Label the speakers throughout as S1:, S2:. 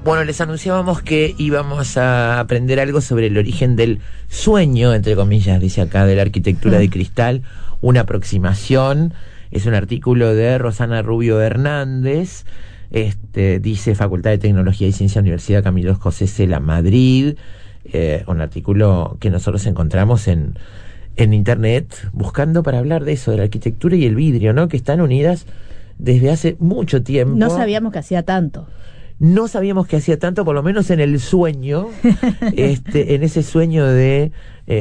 S1: Bueno, les anunciábamos que íbamos a aprender algo sobre el origen del sueño, entre comillas, dice acá, de la arquitectura de cristal, una aproximación. Es un artículo de Rosana Rubio Hernández, dice Facultad de Tecnología y Ciencia, Universidad Camilo José Cela, Madrid. Un artículo que nosotros encontramos en internet, buscando para hablar de eso, de la arquitectura y el vidrio, ¿no? Que están unidas desde hace mucho tiempo.
S2: No sabíamos que hacía tanto.
S1: No sabíamos que hacía tanto, por lo menos en el sueño, en ese sueño del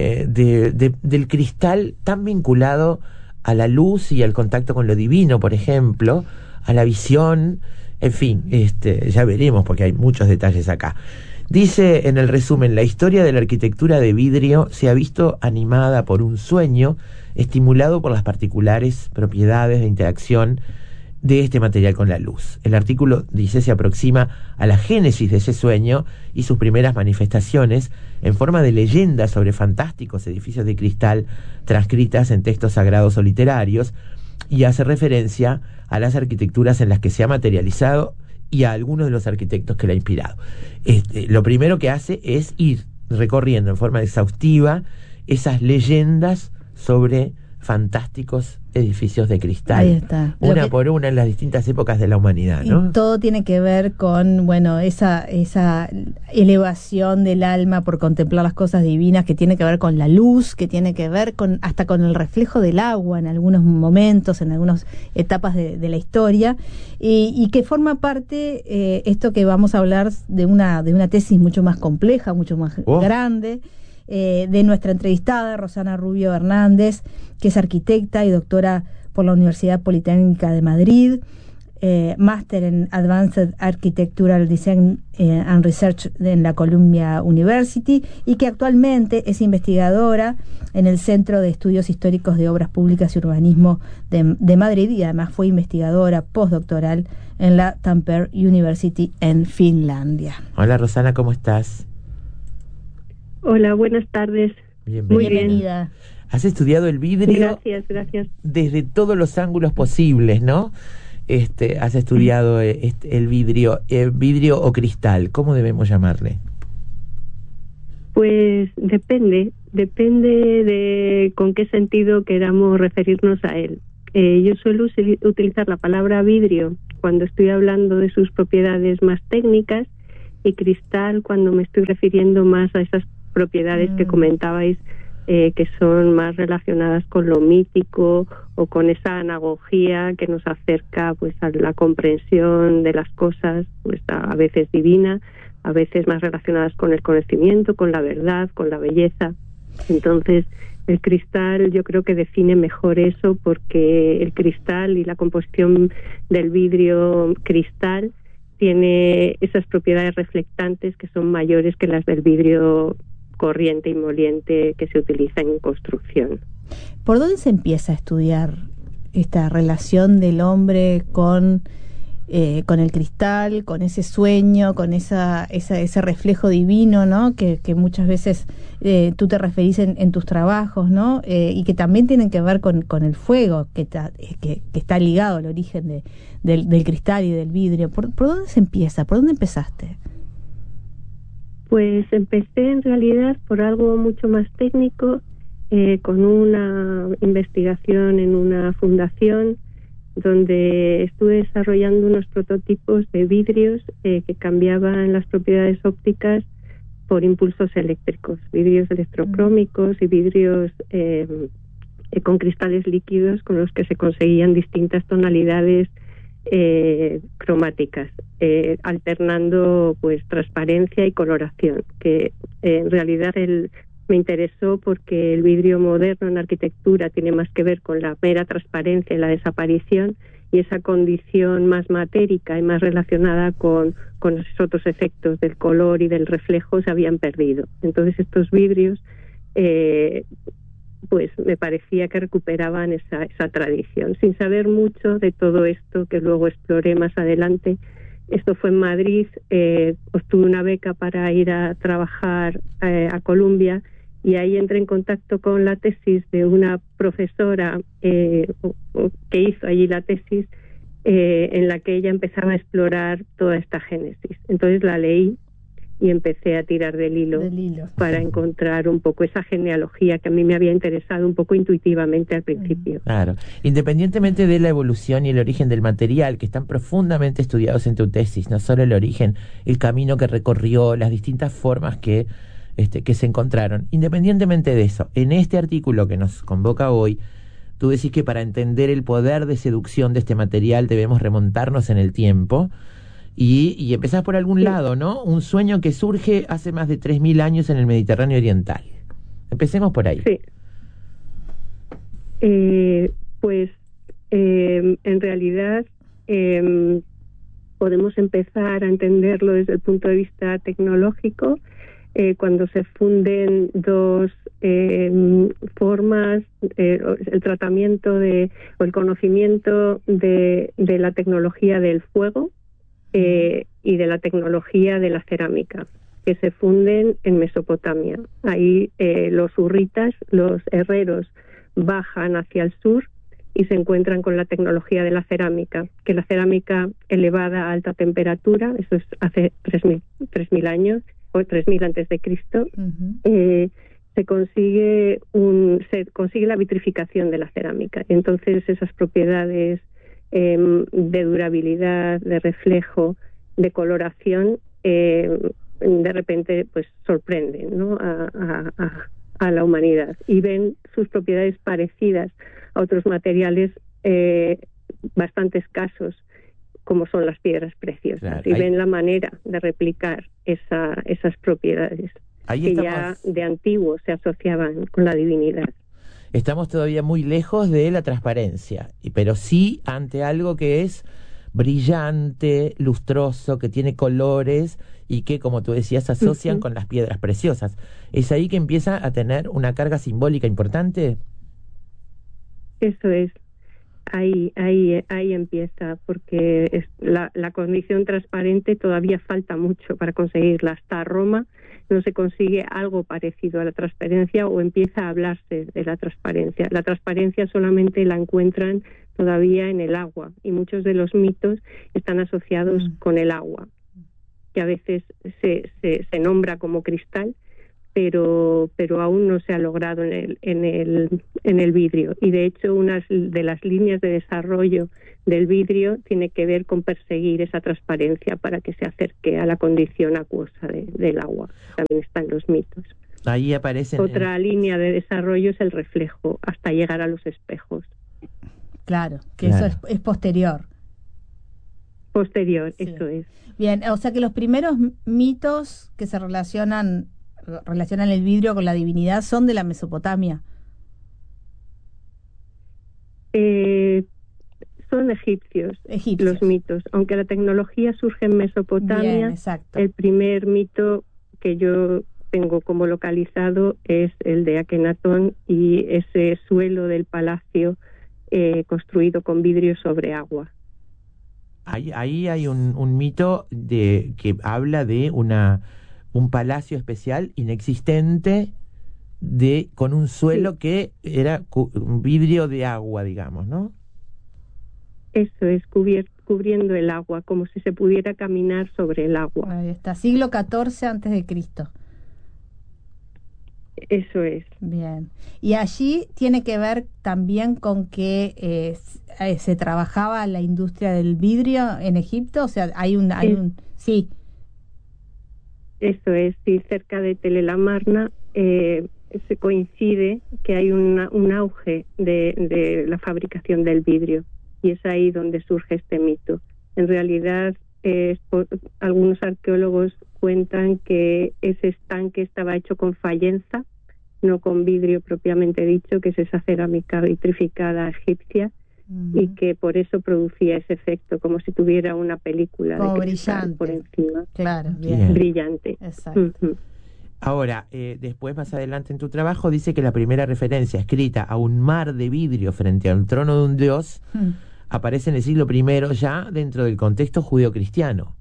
S1: cristal tan vinculado a la luz y al contacto con lo divino, por ejemplo, a la visión, en fin, ya veremos porque hay muchos detalles acá. Dice en el resumen, la historia de la arquitectura de vidrio se ha visto animada por un sueño estimulado por las particulares propiedades de interacción de este material con la luz. El artículo, dice, se aproxima a la génesis de ese sueño y sus primeras manifestaciones en forma de leyendas sobre fantásticos edificios de cristal transcritas en textos sagrados o literarios, y hace referencia a las arquitecturas en las que se ha materializado y a algunos de los arquitectos que la han inspirado. Lo primero que hace es ir recorriendo en forma exhaustiva esas leyendas sobre fantásticos edificios de cristal.
S2: Ahí está.
S1: Una por una en las distintas épocas de la humanidad, ¿no?
S2: Y todo tiene que ver con, bueno, esa elevación del alma por contemplar las cosas divinas, que tiene que ver con la luz, que tiene que ver con hasta con el reflejo del agua en algunos momentos, en algunas etapas de la historia, y que forma parte, esto que vamos a hablar, de una tesis mucho más compleja, mucho más grande, de nuestra entrevistada Rosana Rubio Hernández, que es arquitecta y doctora por la Universidad Politécnica de Madrid, máster en Advanced Architectural Design and Research en la Columbia University, y que actualmente es investigadora en el Centro de Estudios Históricos de Obras Públicas y Urbanismo de Madrid, y además fue investigadora postdoctoral en la Tampere University en Finlandia.
S1: Hola Rosana, ¿cómo estás?
S3: Hola, buenas tardes.
S2: Bienvenida.
S1: Has estudiado el vidrio.
S3: Gracias.
S1: Desde todos los ángulos posibles, ¿no? Has estudiado el vidrio o cristal. ¿Cómo debemos llamarle?
S3: Pues depende de con qué sentido queramos referirnos a él. Yo suelo utilizar la palabra vidrio cuando estoy hablando de sus propiedades más técnicas, y cristal cuando me estoy refiriendo más a esas propiedades que comentabais, que son más relacionadas con lo mítico o con esa anagogía que nos acerca pues a la comprensión de las cosas, pues a veces divina, a veces más relacionadas con el conocimiento, con la verdad, con la belleza. Entonces el cristal yo creo que define mejor eso, porque el cristal y la composición del vidrio cristal tiene esas propiedades reflectantes que son mayores que las del vidrio corriente y moliente que se utiliza en construcción.
S2: ¿Por dónde se empieza a estudiar esta relación del hombre con el cristal, con ese sueño, con ese reflejo divino, ¿no? Que muchas veces tú te referís en tus trabajos, ¿no? Y que también tienen que ver con el fuego, que está ligado al origen del cristal y del vidrio. ¿Por dónde se empieza? ¿Por dónde empezaste?
S3: Pues empecé en realidad por algo mucho más técnico, con una investigación en una fundación donde estuve desarrollando unos prototipos de vidrios que cambiaban las propiedades ópticas por impulsos eléctricos, vidrios electrocrómicos y vidrios con cristales líquidos con los que se conseguían distintas tonalidades cromáticas, alternando pues transparencia y coloración, que en realidad me interesó porque el vidrio moderno en arquitectura tiene más que ver con la mera transparencia y la desaparición, y esa condición más matérica y más relacionada con esos otros efectos del color y del reflejo se habían perdido. Entonces estos vidrios pues me parecía que recuperaban esa tradición, sin saber mucho de todo esto que luego exploré más adelante. Esto fue en Madrid, obtuve una beca para ir a trabajar a Columbia, y ahí entré en contacto con la tesis de una profesora que hizo allí la tesis, en la que ella empezaba a explorar toda esta génesis. Entonces la leí y empecé a tirar del hilo para encontrar un poco esa genealogía que a mí me había interesado un poco intuitivamente al principio.
S1: Claro. Independientemente de la evolución y el origen del material, que están profundamente estudiados en tu tesis, no solo el origen, el camino que recorrió, las distintas formas que se encontraron. Independientemente de eso, en este artículo que nos convoca hoy, tú decís que para entender el poder de seducción de este material debemos remontarnos en el tiempo. Y empezás por algún lado, ¿no? Un sueño que surge hace más de 3.000 años en el Mediterráneo Oriental. Empecemos por ahí.
S3: Sí. En realidad podemos empezar a entenderlo desde el punto de vista tecnológico, cuando se funden dos formas, el tratamiento o el conocimiento de la tecnología del fuego, y de la tecnología de la cerámica, que se funden en Mesopotamia. Ahí los hurritas, los herreros, bajan hacia el sur y se encuentran con la tecnología de la cerámica, que la cerámica elevada a alta temperatura, eso es hace 3.000 años, o 3.000 antes de Cristo, se consigue la vitrificación de la cerámica. Entonces esas propiedades de durabilidad, de reflejo, de coloración, de repente pues sorprenden, ¿no? a la humanidad, y ven sus propiedades parecidas a otros materiales bastante escasos, como son las piedras preciosas. Claro, y ven la manera de replicar esas propiedades que ya de antiguo se asociaban con la divinidad.
S1: Estamos todavía muy lejos de la transparencia, pero sí ante algo que es brillante, lustroso, que tiene colores y que, como tú decías, se asocian con las piedras preciosas. ¿Es ahí que empieza a tener una carga simbólica importante?
S3: Eso es. Ahí empieza, porque la condición transparente todavía falta mucho para conseguirla. Hasta Roma no se consigue algo parecido a la transparencia, o empieza a hablarse de la transparencia. La transparencia solamente la encuentran todavía en el agua, y muchos de los mitos están asociados con el agua, que a veces se nombra como cristal, pero aún no se ha logrado en el vidrio. Y de hecho una de las líneas de desarrollo del vidrio tiene que ver con perseguir esa transparencia para que se acerque a la condición acuosa del agua. También están los mitos.
S1: Ahí aparece
S3: otra línea de desarrollo, es el reflejo, hasta llegar a los espejos.
S2: Claro, eso es posterior.
S3: Posterior, sí. Eso es.
S2: Bien, o sea que los primeros mitos que se relacionan el vidrio con la divinidad son de la Mesopotamia.
S3: Son egipcios los mitos, aunque la tecnología surge en Mesopotamia.
S2: Bien, exacto.
S3: El primer mito que yo tengo como localizado es el de Akenatón y ese suelo del palacio construido con vidrio sobre agua.
S1: Ahí hay un mito que habla de un palacio especial inexistente con un suelo que era un vidrio de agua, digamos, ¿no?
S3: Eso es, cubriendo el agua, como si se pudiera caminar sobre el agua.
S2: Ahí está, siglo XIV antes de Cristo.
S3: Eso es.
S2: Bien. Y allí tiene que ver también con que se trabajaba la industria del vidrio en Egipto, o sea, sí.
S3: Eso es, sí, cerca de Tel el Amarna se coincide que hay un auge de la fabricación del vidrio, y es ahí donde surge este mito. En realidad, algunos arqueólogos cuentan que ese estanque estaba hecho con fayenza, no con vidrio propiamente dicho, que es esa cerámica vitrificada egipcia, y que por eso producía ese efecto, como si tuviera una película de cristal por encima.
S2: Claro, bien.
S3: Brillante.
S2: Exacto.
S1: Ahora, después, más adelante en tu trabajo, dice que la primera referencia escrita a un mar de vidrio frente al trono de un dios aparece en el siglo I, ya dentro del contexto judeocristiano.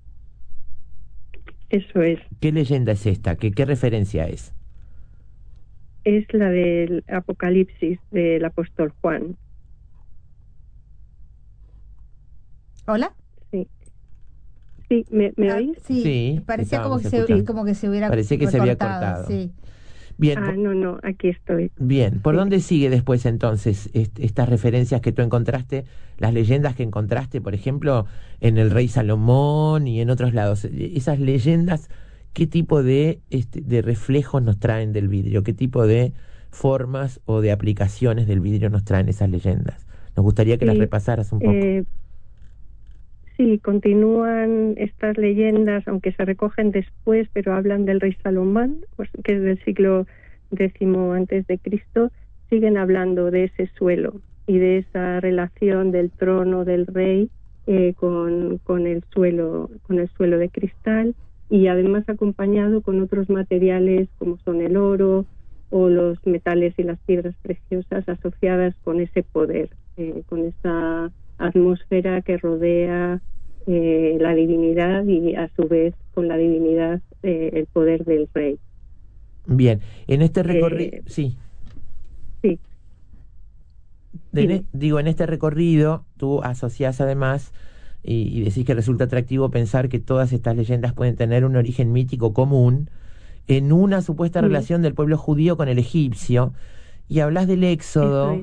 S3: Eso es.
S1: ¿Qué leyenda es esta? ¿Qué referencia es?
S3: Es la del Apocalipsis del apóstol Juan.
S2: ¿Hola?
S3: Sí, ¿me oís?
S2: Sí,
S1: Sí,
S2: parecía
S1: estábamos escuchando.
S2: como que se hubiera
S1: Parece que se había cortado.
S2: Sí.
S1: Bien,
S3: No, aquí estoy.
S1: bien. ¿Por
S3: Sí.
S1: dónde sigue después entonces estas referencias que tú encontraste, las leyendas que encontraste, por ejemplo, en el rey Salomón y en otros lados? Esas leyendas, ¿qué tipo de reflejos nos traen del vidrio? ¿Qué tipo de formas o de aplicaciones del vidrio nos traen esas leyendas? Nos gustaría que las repasaras un poco.
S3: Sí, continúan estas leyendas, aunque se recogen después, pero hablan del rey Salomón, pues, que es del siglo X antes de Cristo. Siguen hablando de ese suelo y de esa relación del trono del rey con el suelo de cristal, y además acompañado con otros materiales como son el oro o los metales y las piedras preciosas asociadas con ese poder, con esa atmósfera que rodea la divinidad, y a su vez con la divinidad el poder del rey.
S1: Bien, en este recorrido, sí.
S3: Sí.
S1: En este recorrido tú asociás además y decís que resulta atractivo pensar que todas estas leyendas pueden tener un origen mítico común en una supuesta relación del pueblo judío con el egipcio, y hablas del éxodo,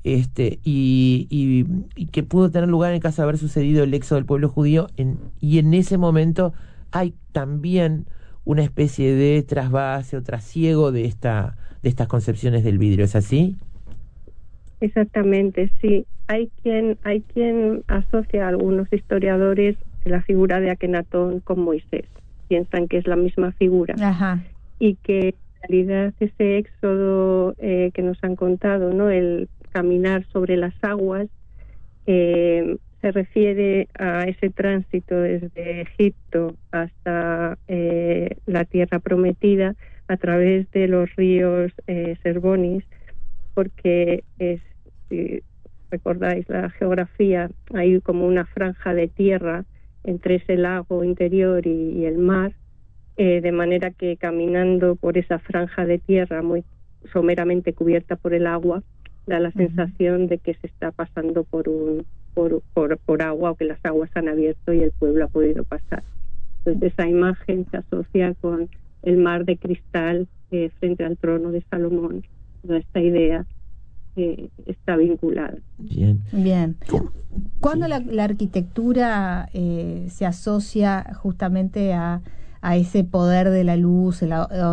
S1: y que pudo tener lugar en el caso de haber sucedido el éxodo del pueblo judío, y en ese momento hay también una especie de trasvase o trasiego de estas concepciones del vidrio. ¿Es así?
S3: Exactamente, sí. Hay quien asocia a algunos historiadores la figura de Akenatón con Moisés. Piensan que es la misma figura.
S2: Ajá.
S3: Y que en realidad ese éxodo que nos han contado, ¿no?, el caminar sobre las aguas, se refiere a ese tránsito desde Egipto hasta la tierra prometida a través de los ríos Serbonis, porque si recordáis la geografía, hay como una franja de tierra entre ese lago interior y el mar, de manera que caminando por esa franja de tierra muy someramente cubierta por el agua, da la sensación de que se está pasando por agua, o que las aguas han abierto y el pueblo ha podido pasar. Entonces esa imagen se asocia con el mar de cristal frente al trono de Salomón. Toda esta idea está vinculada.
S2: Bien. ¿Cuándo la arquitectura se asocia justamente a ese poder de la luz,